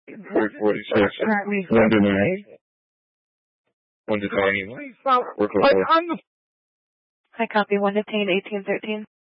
446. London Ave. 1 to 20. Hi, copy 115, 1813.